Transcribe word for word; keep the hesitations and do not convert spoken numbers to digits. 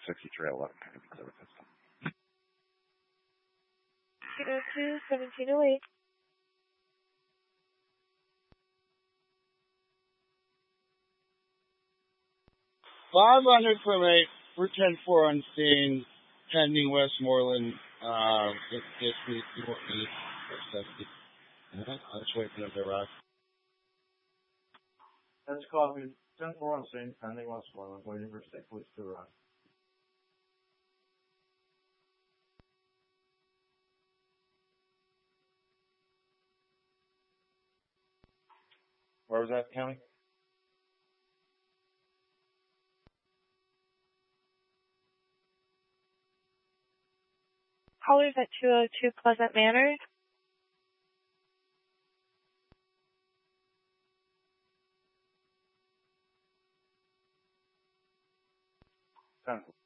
sixty trail eleven kind of exhibit system. eight oh two, seventeen oh eight. five hundred from eight, we're ten four on scene, pending Westmoreland, uh, this, this week, you won't need safety. I'll just wait for them to arrive. That's copy, ten four on scene, pending Westmoreland, waiting for state police to arrive. Where was that, County? Callers at two oh two Pleasant Manor. ten four.